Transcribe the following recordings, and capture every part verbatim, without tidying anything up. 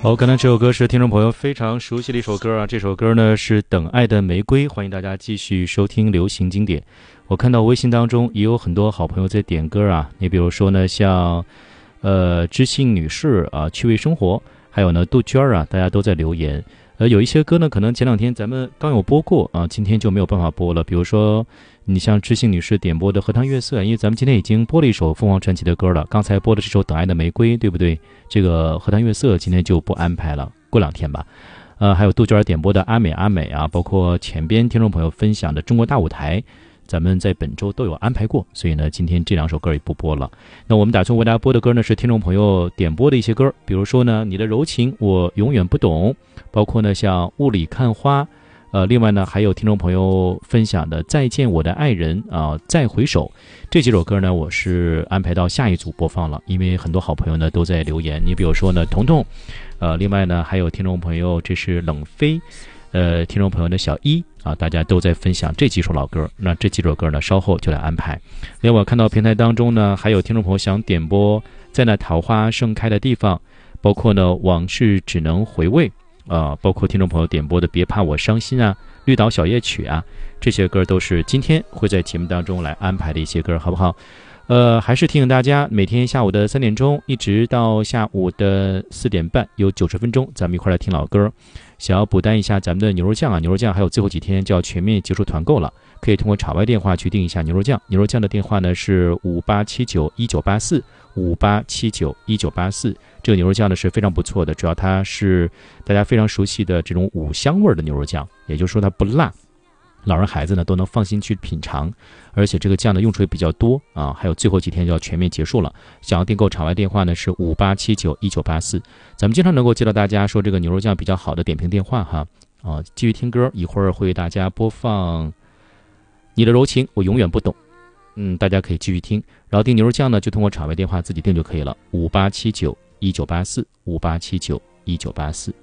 好，刚才这首歌是听众朋友非常熟悉的一首歌啊，这首歌呢是《等爱的玫瑰》，欢迎大家继续收听流行经典。我看到微信当中也有很多好朋友在点歌啊，你比如说呢，像呃知信女士啊，趣味生活，还有呢杜鹃啊，大家都在留言。呃，有一些歌呢，可能前两天咱们刚有播过啊，今天就没有办法播了。比如说，你像知信女士点播的《荷塘月色》，因为咱们今天已经播了一首凤凰传奇的歌了，刚才播的这首《等爱的玫瑰》，对不对？这个《荷塘月色》今天就不安排了，过两天吧。呃，还有杜鹃点播的《阿美阿美》啊，包括前边听众朋友分享的《中国大舞台》，咱们在本周都有安排过，所以呢，今天这两首歌也不播了。那我们打算为大家播的歌呢，是听众朋友点播的一些歌，比如说呢，你的柔情我永远不懂，包括呢像雾里看花，呃，另外呢还有听众朋友分享的再见我的爱人啊、呃，再回首，这几首歌呢，我是安排到下一组播放了，因为很多好朋友呢都在留言，你比如说呢彤彤，呃，另外呢还有听众朋友，这是冷飞。呃，听众朋友的小一啊，大家都在分享这几首老歌，那这几首歌呢，稍后就来安排。另外，我看到平台当中呢，还有听众朋友想点播在那桃花盛开的地方，包括呢往事只能回味啊、呃，包括听众朋友点播的别怕我伤心啊、绿岛小夜曲啊，这些歌都是今天会在节目当中来安排的一些歌，好不好？呃，还是提醒大家，每天下午的三点钟一直到下午的四点半，有九十分钟，咱们一块来听老歌。想要补单一下咱们的牛肉酱啊，牛肉酱还有最后几天就要全面结束团购了，可以通过场外电话去订一下牛肉酱。牛肉酱的电话呢是五八七九一九八四，五八七九一九八四。这个牛肉酱呢是非常不错的，主要它是大家非常熟悉的这种五香味的牛肉酱，也就是说它不辣。老人孩子呢都能放心去品尝，而且这个酱的用处也比较多啊。还有最后几天就要全面结束了，想要订购场外电话呢是五八七九一九八四。咱们经常能够接到大家说这个牛肉酱比较好的点评电话哈啊。继续听歌，一会儿会为大家播放你的柔情我永远不懂，嗯，大家可以继续听。然后订牛肉酱呢就通过场外电话自己订就可以了，五八七九一九八四，五八七九一九八四。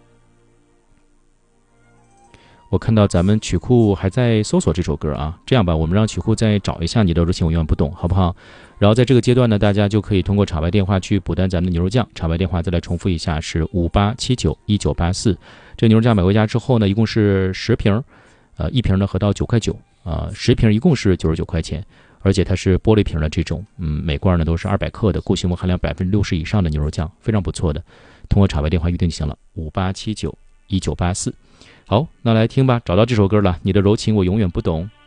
我看到咱们曲库还在搜索这首歌啊，这样吧，我们让曲库再找一下你的柔情我永远不懂，好不好？然后在这个阶段呢，大家就可以通过场外电话去补单咱们的牛肉酱，场外电话再来重复一下是五八七九一九八四。这个牛肉酱买回家之后呢，一共是十瓶，呃，一瓶呢合到九块九，啊，十瓶一共是九十九块钱，而且它是玻璃瓶的这种，嗯，每罐呢都是二百克的，固形物含量百分之六十以上的牛肉酱，非常不错的。通过场外电话预定就行了，五八七九一九八四。好，那来听吧，找到这首歌了，你的柔情我永远不懂。